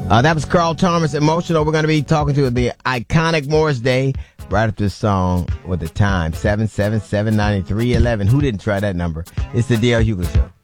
That was Carl Thomas, Emotional. We're going to be talking to the iconic Morris Day right after the song with the time, 777-9311. Who didn't try that number? It's the D.L. Hughley Show.